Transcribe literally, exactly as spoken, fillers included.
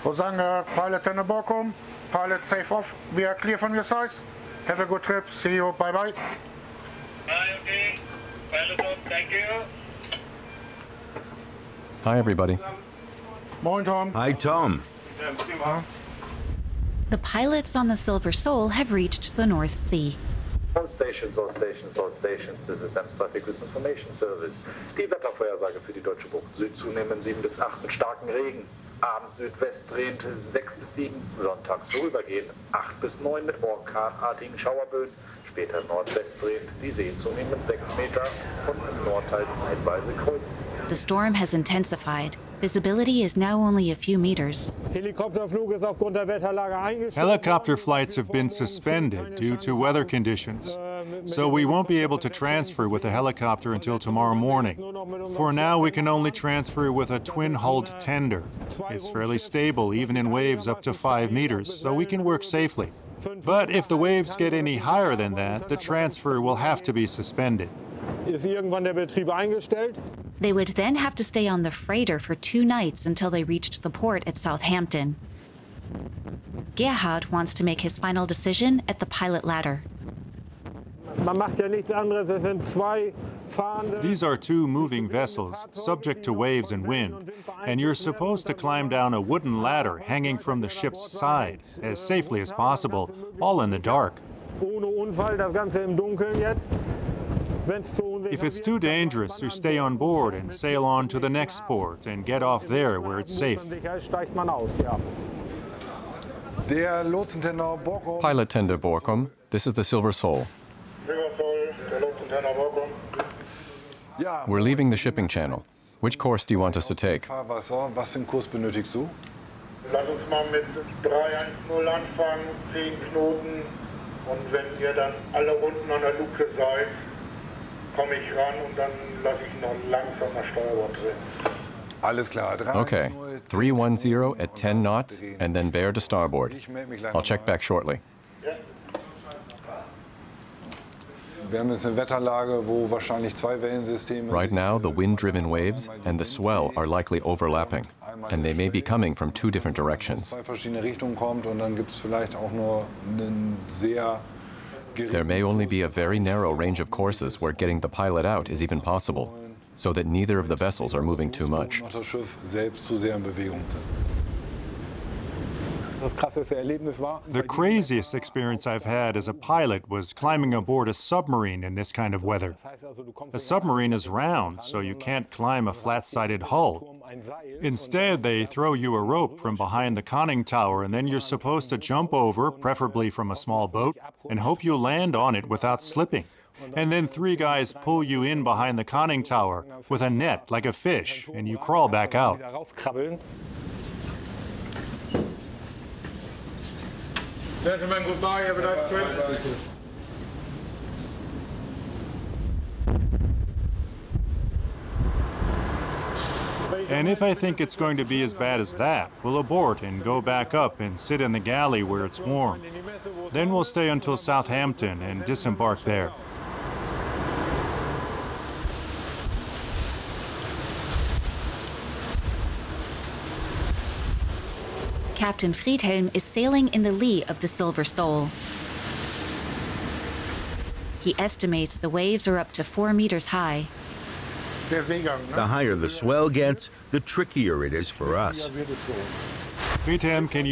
Hosanna, pilot Tender Borkum. Pilot safe off. We are clear from your size. Have a good trip. See you. Bye bye. Hi, okay. Pilot off. Thank you. Hi, everybody. Morning, Tom. Hi, Tom. The pilots on the Silver Soul have reached the North Sea. All stations, all stations, all stations. This is N Traffic with Information Service. Die Wettervorhersage für die Deutsche Bucht. Süd zunehmend sieben bis acht mit starkem Regen. Abends Südwest drehend sechs bis sieben. Sonntags vorübergehend acht bis neun mit orkanartigen Schauerböen. Später Nordwest drehend die See zunehmend sechs Meter und im Nordteil zeitweise kreuzen. The storm has intensified. Visibility is now only a few meters. Helicopter flights have been suspended due to weather conditions, so we won't be able to transfer with a helicopter until tomorrow morning. For now, we can only transfer with a twin-hulled tender. It's fairly stable, even in waves up to five meters, so we can work safely. But if the waves get any higher than that, the transfer will have to be suspended. They would then have to stay on the freighter for two nights until they reached the port at Southampton. Gerhard wants to make his final decision at the pilot ladder. These are two moving vessels, subject to waves and wind, and you're supposed to climb down a wooden ladder hanging from the ship's side, as safely as possible, all in the dark. If it's too dangerous, you stay on board and sail on to the next port and get off there where it's safe. Pilot Tender Borkum, this is the Silver Soul. We're leaving the shipping channel. Which course do you want us to take? Was für einen Kurs benötigst du? Lass uns mal mit drei eins null anfangen, zehn Knoten. Und wenn ihr dann alle unten an der Luke seid, komme ich ran und dann lasse ich noch langsam das Steuerbord drehen. Alles klar. Okay, three one zero at ten knots and then bear to starboard. I'll check back shortly. Wir haben jetzt eine Wetterlage, wo wahrscheinlich zwei Wellensysteme. Right now, the wind-driven waves and the swell are likely overlapping, and they may be coming from two different directions. Zwei verschiedene Richtungen kommt und dann gibt es vielleicht auch nur einen sehr There may only be a very narrow range of courses where getting the pilot out is even possible, so that neither of the vessels are moving too much. das Schiff selbst zu sehr in Bewegung sind. The craziest experience I've had as a pilot was climbing aboard a submarine in this kind of weather. A submarine is round, so you can't climb a flat-sided hull. Instead, they throw you a rope from behind the conning tower, and then you're supposed to jump over, preferably from a small boat, and hope you land on it without slipping. And then three guys pull you in behind the conning tower with a net like a fish, and you crawl back out. Gentlemen, goodbye. Have a nice trip. And if I think it's going to be as bad as that, we'll abort and go back up and sit in the galley where it's warm. Then we'll stay until Southampton and disembark there. Captain Friedhelm is sailing in the lee of the Silver Soul. He estimates the waves are up to four meters high. The higher the swell gets, the trickier it is for us. Friedhelm, can you